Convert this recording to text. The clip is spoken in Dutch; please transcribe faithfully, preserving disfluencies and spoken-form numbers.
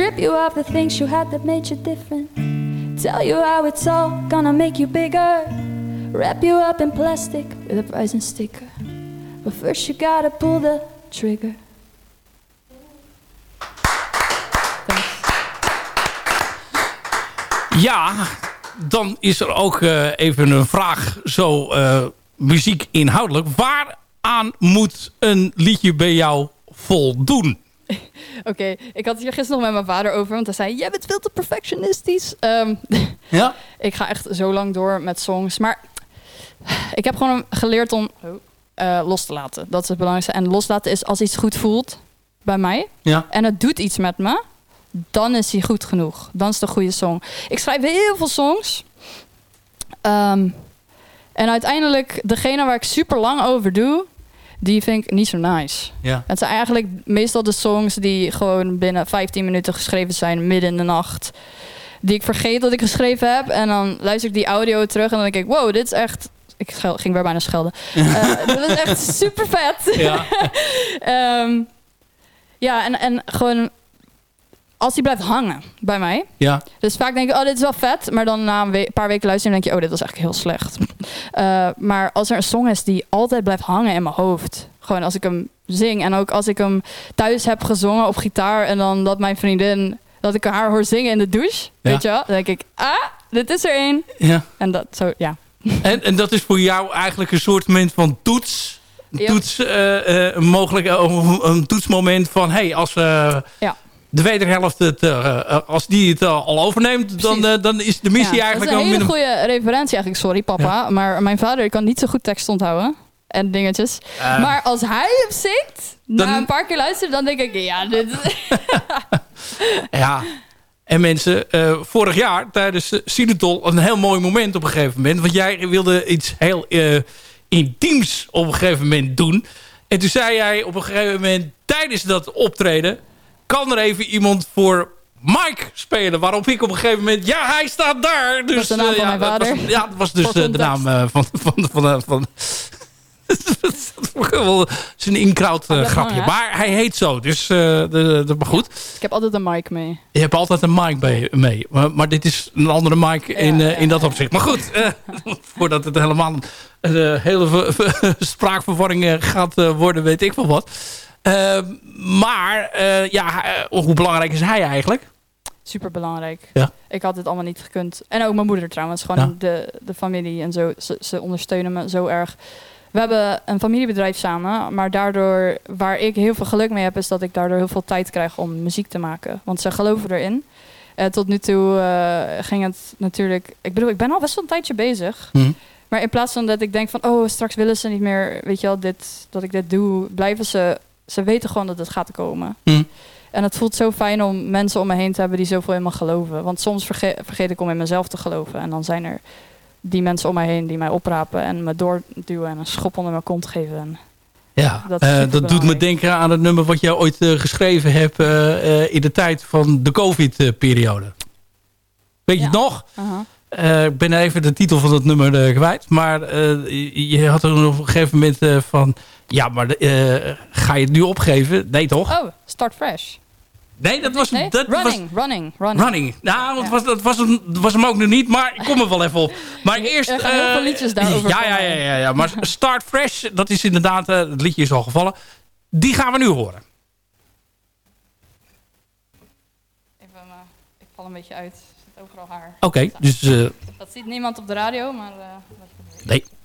strip you of the things you had that made you different. Tell you how it's all gonna make you bigger. Wrap you up in plastic with a price and sticker. But first you gotta pull the trigger. Ja, dan is er ook uh, even een vraag zo uh, muziek inhoudelijk. Waaraan moet een liedje bij jou voldoen? Oké, okay, ik had het hier gisteren nog met mijn vader over. Want hij zei, jij bent veel te perfectionistisch. Um, ja? Ik ga echt zo lang door met songs. Maar ik heb gewoon geleerd om uh, los te laten. Dat is het belangrijkste. En loslaten is als iets goed voelt bij mij. Ja. En het doet iets met me. Dan is hij goed genoeg. Dan is het een goede song. Ik schrijf heel veel songs. Um, en uiteindelijk, degene waar ik super lang over doe, die vind ik niet zo nice. Ja. Het zijn eigenlijk meestal de songs die gewoon binnen vijftien minuten geschreven zijn, midden in de nacht. Die ik vergeet dat ik geschreven heb. En dan luister ik die audio terug en dan denk ik, wow, dit is echt... Ik schel, ging weer bijna schelden. Uh, dit is echt super vet. Ja, um, ja en, en gewoon... Als die blijft hangen bij mij. Ja. Dus vaak denk ik, oh, dit is wel vet. Maar dan na een we- paar weken luisteren denk je, oh, dit was eigenlijk heel slecht. Uh, maar als er een song is die altijd blijft hangen in mijn hoofd. Gewoon als ik hem zing. En ook als ik hem thuis heb gezongen op gitaar. En dan dat mijn vriendin, dat ik haar hoor zingen in de douche. Ja. Weet je wel? Dan denk ik, ah, dit is er één. Ja. En dat zo, ja. En, en dat is voor jou eigenlijk een soort moment van toets. Een, toets, uh, uh, mogelijk, uh, een toetsmoment van, hey, als... Uh, ja. De wederhelft, het, uh, als die het uh, al overneemt, dan, uh, dan is de missie ja, eigenlijk... Dat is een hele minder... goede referentie eigenlijk, sorry papa. Ja. Maar mijn vader kan niet zo goed tekst onthouden. En dingetjes. Uh, maar als hij hem zingt, dan... na een paar keer luisteren, dan denk ik, ja, dit... ja, en mensen, uh, vorig jaar tijdens uh, Sinatol een heel mooi moment op een gegeven moment. Want jij wilde iets heel uh, intiems op een gegeven moment doen. En toen zei jij op een gegeven moment tijdens dat optreden... kan er even iemand voor Mike spelen? Waarop ik op een gegeven moment... Ja, hij staat daar! Dus, dat is de naam uh, van ja, mijn vader. Dat was, ja, dat was dus uh, de naam uh, van... van, van, van, van Het is een in-crowd uh, grapje. Lang, maar hij heet zo. Dus uh, de, de, maar goed. Ik heb altijd een mic mee. Je hebt altijd een mic bij, mee. Maar, maar dit is een andere mic ja, in, uh, ja, in dat ja. opzicht. Maar goed. Uh, voordat het helemaal een uh, hele v- v- spraakverwarring uh, gaat uh, worden. Weet ik wel wat. Uh, maar uh, ja, uh, hoe belangrijk is hij eigenlijk? Super belangrijk. Ja. Ik had dit allemaal niet gekund. En ook mijn moeder trouwens. Gewoon ja. de, de familie en zo. Ze, ze ondersteunen me zo erg. We hebben een familiebedrijf samen. Maar daardoor, waar ik heel veel geluk mee heb... is dat ik daardoor heel veel tijd krijg om muziek te maken. Want ze geloven erin. Uh, tot nu toe uh, ging het natuurlijk... Ik bedoel, ik ben al best wel een tijdje bezig. Mm. Maar in plaats van dat ik denk van... oh, straks willen ze niet meer... weet je wel, dit, dat ik dit doe... blijven ze... Ze weten gewoon dat het gaat komen. Mm. En het voelt zo fijn om mensen om me heen te hebben die zoveel in me geloven. Want soms verge- vergeet ik om in mezelf te geloven. En dan zijn er die mensen om mij heen die mij oprapen en me doorduwen en een schop onder mijn kont geven. En ja, dat, uh, dat doet me denken aan het nummer wat jij ooit uh, geschreven hebt uh, uh, in de tijd van de COVID-periode. Weet je ja. het nog? Uh-huh. Uh, ik ben even de titel van het nummer uh, kwijt. Maar uh, je had er op een gegeven moment uh, van... Ja, maar uh, ga je het nu opgeven? Nee, toch? Oh, Start Fresh. Nee, dat was... Nee? Dat running, was, running, running. Running. Nou, dat, ja. was, dat was, hem, was hem ook nog niet, maar ik kom er wel even op. Maar eerst... Er gaan uh, heel veel liedjes daarover. Ja, ja, ja, ja, ja. Maar Start Fresh, dat is inderdaad... Uh, het liedje is al gevallen. Die gaan we nu horen. Even, uh, ik val een beetje uit. Er zit overal haar. Oké, okay, dus... Uh, dat ziet niemand op de radio, maar... Uh, nee.